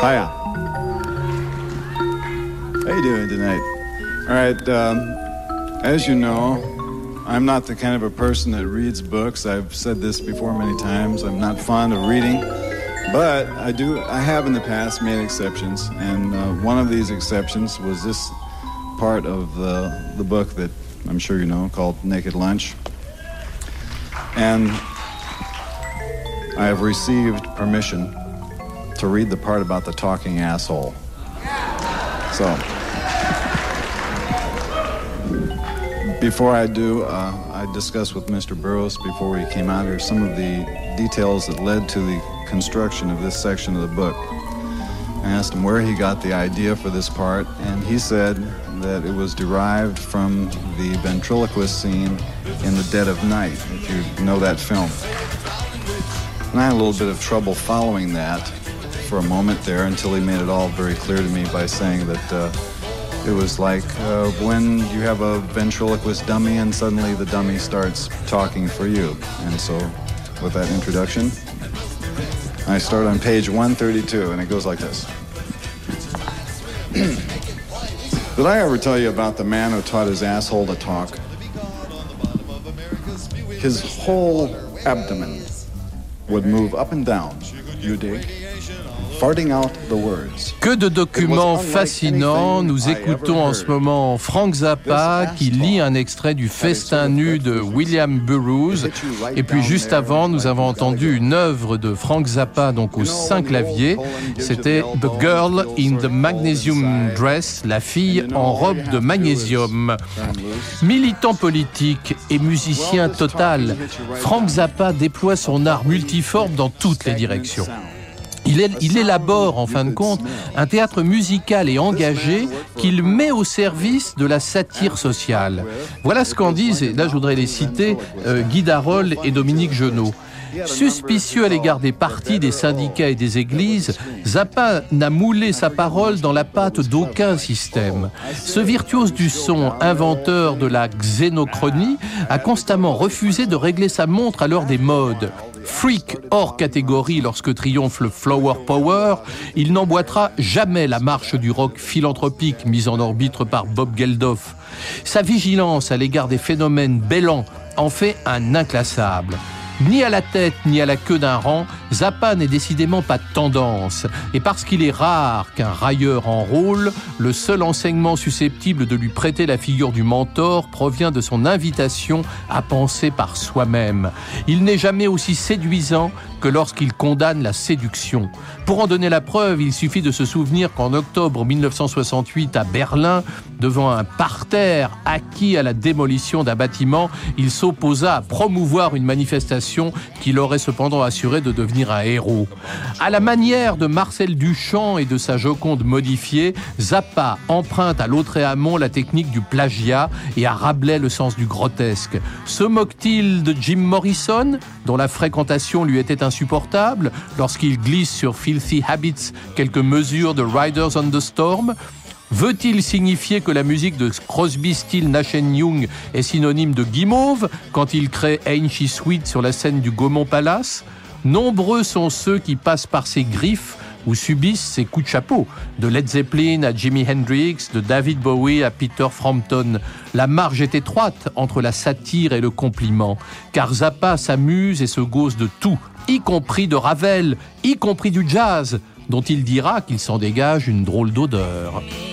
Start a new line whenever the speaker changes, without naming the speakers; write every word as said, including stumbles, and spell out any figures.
Hiya. How you doing tonight? All right, um, as you know, I'm not the kind of a person that reads books. I've said this before many times. I'm not fond of reading, but I do. I have in the past made exceptions, and uh, one of these exceptions was this part of the, the book that I'm sure you know, called Naked Lunch. And I have received permission to read the part about the talking asshole. So, before I do, uh, I discussed with Mister Burroughs before we came out here some of the details that led to the construction of this section of the book. I asked him where he got the idea for this part, and he said that it was derived from the ventriloquist scene in The Dead of Night, if you know that film. And I had a little bit of trouble following that for a moment there until he made it all very clear to me by saying that uh, it was like uh, when you have a ventriloquist dummy and suddenly the dummy starts talking for you. And so with that introduction, I start on page one thirty-two, and it goes like this. Did I ever tell you about the man who taught his asshole to talk? His whole abdomen would move up and down, you dig? Farting out the words.
Que de documents fascinants. Nous écoutons en ce moment Frank Zappa qui lit un extrait du Festin nu de William Burroughs. Et puis juste avant, nous avons entendu une œuvre de Frank Zappa, donc aux cinq claviers. C'était The Girl in the Magnesium Dress, la fille en robe de magnésium. Militant politique et musicien total, Frank Zappa déploie son art multiforme dans toutes les directions. Il, est, il élabore, en fin de compte, un théâtre musical et engagé qu'il met au service de la satire sociale. Voilà ce qu'en disent, et là je voudrais les citer, euh, Guy Darolle et Dominique Genot. Suspicieux à l'égard des partis, des syndicats et des églises, Zappa n'a moulé sa parole dans la pâte d'aucun système. Ce virtuose du son, inventeur de la xénochronie, a constamment refusé de régler sa montre à l'heure des modes. Freak hors catégorie lorsque triomphe le Flower Power, il n'emboîtera jamais la marche du rock philanthropique mise en orbite par Bob Geldof. Sa vigilance à l'égard des phénomènes bêlants en fait un inclassable. Ni à la tête ni à la queue d'un rang, Zappa n'est décidément pas de tendance. Et parce qu'il est rare qu'un railleur enrôle, le seul enseignement susceptible de lui prêter la figure du mentor provient de son invitation à penser par soi-même. Il n'est jamais aussi séduisant que lorsqu'il condamne la séduction. Pour en donner la preuve, il suffit de se souvenir qu'en octobre dix-neuf cent soixante-huit, à Berlin, devant un parterre acquis à la démolition d'un bâtiment, il s'opposa à promouvoir une manifestation qui l'aurait cependant assuré de devenir un héros. À la manière de Marcel Duchamp et de sa Joconde modifiée, Zappa emprunte à Lautréamont la technique du plagiat et à Rabelais le sens du grotesque. Se moque-t-il de Jim Morrison, dont la fréquentation lui était insupportable, lorsqu'il glisse sur Filthy Habits quelques mesures de Riders on the Storm? Veut-il signifier que la musique de Crosby, Stills, Nash and Young est synonyme de guimauve quand il crée Ain't She Sweet sur la scène du Gaumont Palace? Nombreux sont ceux qui passent par ses griffes ou subissent ses coups de chapeau. De Led Zeppelin à Jimi Hendrix, de David Bowie à Peter Frampton. La marge est étroite entre la satire et le compliment, car Zappa s'amuse et se gausse de tout, y compris de Ravel, y compris du jazz, dont il dira qu'il s'en dégage une drôle d'odeur.